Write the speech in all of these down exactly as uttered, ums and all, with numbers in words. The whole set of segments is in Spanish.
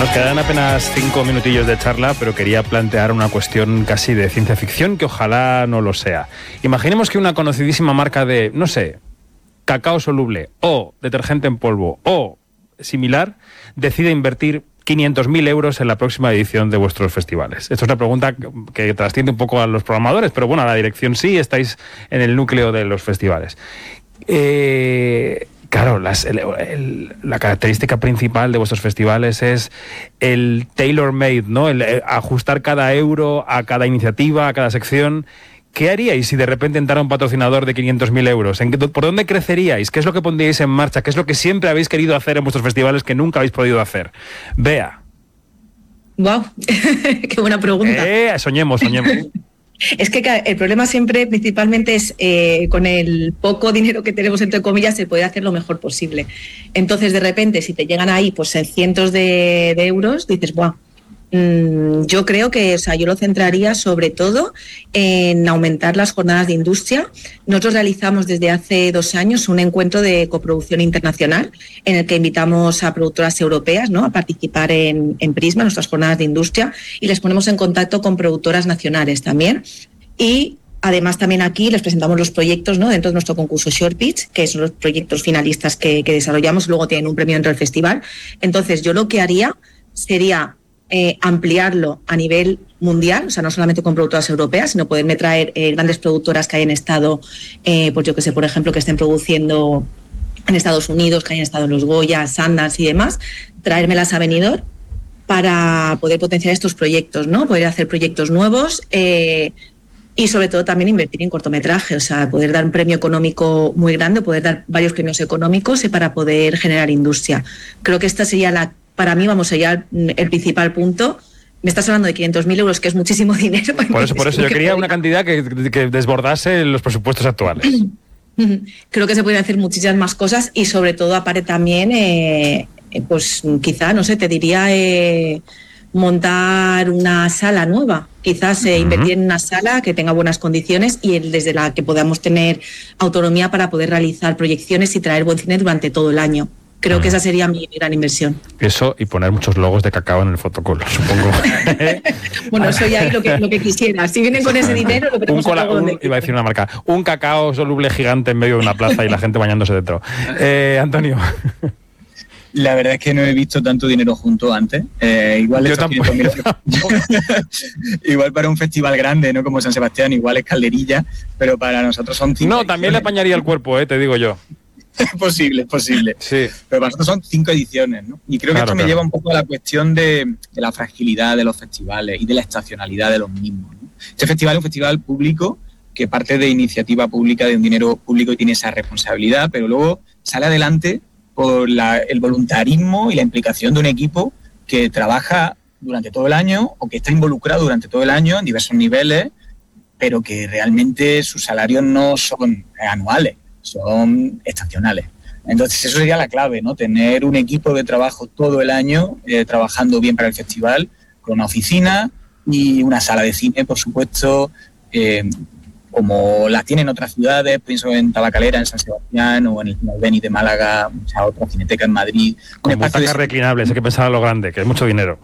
Nos quedan apenas cinco minutillos de charla, pero quería plantear una cuestión casi de ciencia ficción que ojalá no lo sea. Imaginemos que una conocidísima marca de, no sé, cacao soluble o detergente en polvo o similar decide invertir quinientos mil euros en la próxima edición de vuestros festivales. Esto es una pregunta que trasciende un poco a los programadores, pero bueno, a la dirección sí, estáis en el núcleo de los festivales. Eh... Claro, las, el, el, la característica principal de vuestros festivales es el tailor-made, ¿no? El, el ajustar cada euro a cada iniciativa, a cada sección. ¿Qué haríais si de repente entrara un patrocinador de quinientos mil euros? ¿En qué, ¿Por dónde creceríais? ¿Qué es lo que pondríais en marcha? ¿Qué es lo que siempre habéis querido hacer en vuestros festivales que nunca habéis podido hacer? Bea. Wow, qué buena pregunta. Eh, soñemos, soñemos. Es que el problema siempre principalmente es eh, con el poco dinero que tenemos, entre comillas, se puede hacer lo mejor posible. Entonces, de repente, si te llegan ahí pues en cientos de, de euros, dices, ¡buah! Mmm, yo creo que, o sea, yo lo centraría sobre todo en aumentar las jornadas de industria. Nosotros realizamos desde hace dos años un encuentro de coproducción internacional en el que invitamos a productoras europeas, ¿no?, a participar en, en Prisma, nuestras jornadas de industria, y les ponemos en contacto con productoras nacionales también. Y además también aquí les presentamos los proyectos, ¿no?, dentro de nuestro concurso Short Pitch, que son los proyectos finalistas que, que desarrollamos, luego tienen un premio dentro del festival. Entonces yo lo que haría sería Eh, ampliarlo a nivel mundial, o sea, no solamente con productoras europeas, sino poderme traer eh, grandes productoras que hayan estado, eh, pues yo que sé, por ejemplo, que estén produciendo en Estados Unidos, que hayan estado en los Goya, Sundance y demás, traérmelas a Benidorm para poder potenciar estos proyectos, ¿no? Poder hacer proyectos nuevos eh, y sobre todo también invertir en cortometraje, o sea, poder dar un premio económico muy grande, poder dar varios premios económicos eh, para poder generar industria. Creo que esta sería la Para mí, vamos, sería el principal punto. Me estás hablando de quinientos mil euros, que es muchísimo dinero. Por eso, por eso yo quería una cantidad que, que desbordase los presupuestos actuales. Creo que se pueden hacer muchísimas más cosas y sobre todo, aparte también, eh, pues quizá, no sé, te diría eh, montar una sala nueva. Quizás eh, uh-huh. invertir en una sala que tenga buenas condiciones y el, desde la que podamos tener autonomía para poder realizar proyecciones y traer buen cine durante todo el año. Creo que esa sería mi gran inversión. Eso y poner muchos logos de cacao en el fotocolo, supongo. Bueno, soy ahí lo que, lo que quisiera. Si vienen con ese dinero, lo ponemos un cola, un, Iba a decir una marca. Un cacao soluble gigante en medio de una plaza y la gente bañándose dentro. Eh, Antonio. La verdad es que no he visto tanto dinero junto antes. Eh, igual Yo tampoco. Igual para un festival grande, ¿no?, como San Sebastián, igual es calderilla, pero para nosotros son cinco. No, ediciones. También le apañaría el cuerpo, eh, te digo yo. Es posible, es posible. Sí. Pero para nosotros son cinco ediciones, ¿no? Y creo que claro, esto me claro. lleva un poco a la cuestión de, de la fragilidad de los festivales y de la estacionalidad de los mismos, ¿no? Este festival es un festival público que parte de iniciativa pública, de un dinero público y tiene esa responsabilidad, pero luego sale adelante por la, el voluntarismo y la implicación de un equipo que trabaja durante todo el año o que está involucrado durante todo el año en diversos niveles, pero que realmente sus salarios no son anuales, son estacionales. Entonces eso sería la clave, ¿no? Tener un equipo de trabajo todo el año eh, trabajando bien para el festival, con una oficina y una sala de cine, por supuesto, eh, como las tienen otras ciudades, pienso en Tabacalera, en San Sebastián o en el Albéniz de Málaga, muchas otras, Cineteca en Madrid. Con butacas de... reclinables, hay que pensar a lo grande, que es mucho dinero.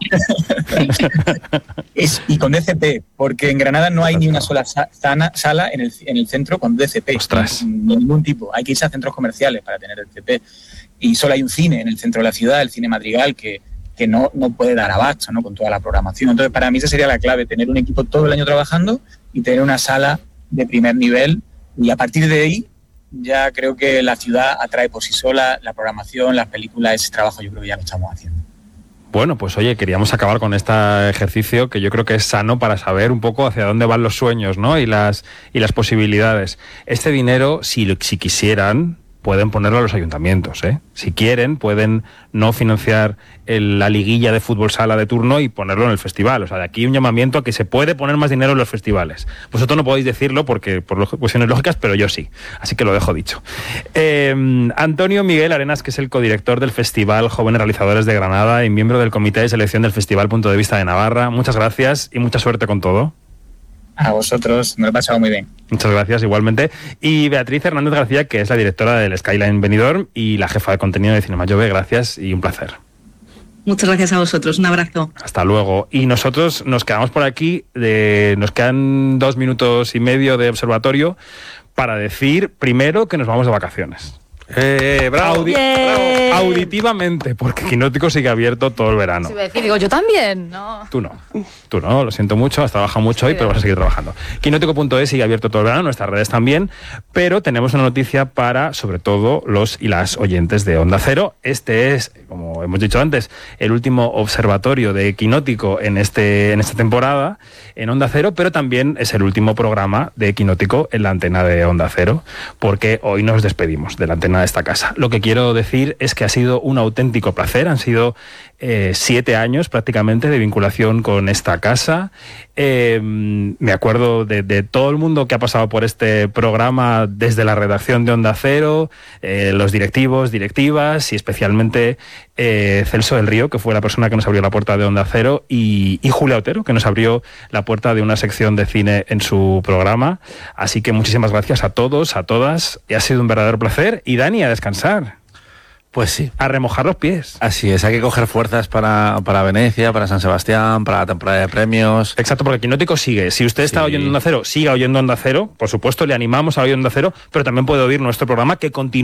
es, y con D C P, porque en Granada no hay ni una sola sa- sala en el, en el centro con D C P. Ostras. Ni ningún tipo. Hay que irse a centros comerciales para tener D C P. Y solo hay un cine en el centro de la ciudad, el Cine Madrigal, que, que no, no puede dar abasto, ¿no?, con toda la programación. Entonces, para mí esa sería la clave, tener un equipo todo el año trabajando y tener una sala de primer nivel, y a partir de ahí ya creo que la ciudad atrae por sí sola, la programación, las películas, ese trabajo yo creo que ya lo estamos haciendo. Bueno, pues oye, queríamos acabar con este ejercicio que yo creo que es sano para saber un poco hacia dónde van los sueños, ¿no?, y las y las posibilidades. Este dinero, si, si quisieran, pueden ponerlo a los ayuntamientos, ¿eh? Si quieren, pueden no financiar el, la liguilla de fútbol sala de turno y ponerlo en el festival. O sea, de aquí un llamamiento a que se puede poner más dinero en los festivales. Vosotros no podéis decirlo porque por cuestiones lógicas, pero yo sí. Así que lo dejo dicho. Eh, Antonio Miguel Arenas, que es el codirector del Festival Jóvenes Realizadores de Granada y miembro del Comité de Selección del Festival Punto de Vista de Navarra. Muchas gracias y mucha suerte con todo. A vosotros, me lo he pasado muy bien. Muchas gracias, igualmente. Y Beatriz Hernández García, que es la directora del Skyline Benidorm y la jefa de contenido de Cinema Jove, gracias y un placer. Muchas gracias a vosotros, un abrazo. Hasta luego. Y nosotros nos quedamos por aquí, de, nos quedan dos minutos y medio de observatorio para decir primero que nos vamos de vacaciones. Eh, bravo, Audi bravo. Auditivamente, porque Quinótico sigue abierto todo el verano. Sí, decir, digo, yo también, no. Tú no, tú no, lo siento mucho, has trabajado mucho hoy, pero vas a seguir trabajando. Quinótico punto es sigue abierto todo el verano, nuestras redes también, pero tenemos una noticia para, sobre todo, los y las oyentes de Onda Cero. Este es, como hemos dicho antes, el último observatorio de Quinótico en, este, en esta temporada, en Onda Cero, pero también es el último programa de Quinótico en la antena de Onda Cero, porque hoy nos despedimos de la antena de esta casa. Lo que quiero decir es que ha sido un auténtico placer, han sido eh, siete años prácticamente de vinculación con esta casa. Eh, me acuerdo de, de todo el mundo que ha pasado por este programa desde la redacción de Onda Cero, eh, los directivos, directivas y especialmente eh, Celso del Río, que fue la persona que nos abrió la puerta de Onda Cero, y, y Julia Otero, que nos abrió la puerta de una sección de cine en su programa. Así que muchísimas gracias a todos, a todas, y ha sido un verdadero placer. Y Dani, a descansar. Pues sí. A remojar los pies. Así es, hay que coger fuerzas para, para Venecia, para San Sebastián, para la temporada de premios. Exacto, porque Quinótico sigue. Si usted está Sí. oyendo Onda Cero, siga oyendo Onda Cero. Por supuesto, le animamos a oír Onda Cero, pero también puede oír nuestro programa que continúa